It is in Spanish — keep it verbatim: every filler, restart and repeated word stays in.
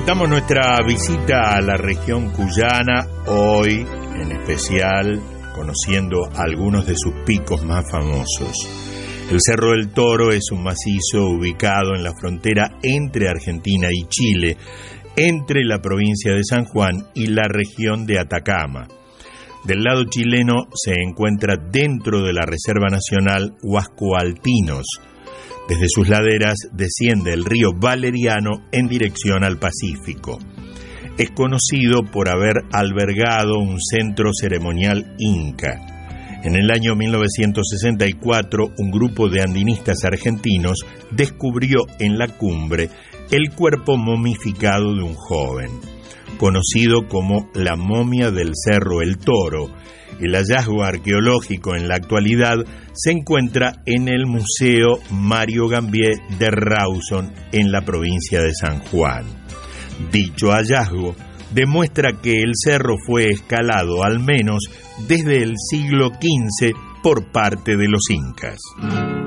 Completamos nuestra visita a la región cuyana, hoy en especial conociendo algunos de sus picos más famosos. El Cerro del Toro es un macizo ubicado en la frontera entre Argentina y Chile, entre la provincia de San Juan y la región de Atacama. Del lado chileno se encuentra dentro de la Reserva Nacional Huasco Alpinos. Desde sus laderas desciende el río Valeriano en dirección al Pacífico. Es conocido por haber albergado un centro ceremonial inca. En el año mil novecientos sesenta y cuatro, un grupo de andinistas argentinos descubrió en la cumbre el cuerpo momificado de un joven, conocido como la momia del Cerro El Toro. El hallazgo arqueológico en la actualidad se encuentra en el Museo Mario Gambier de Rawson, en la provincia de San Juan. Dicho hallazgo demuestra que el cerro fue escalado al menos desde el siglo quince por parte de los incas.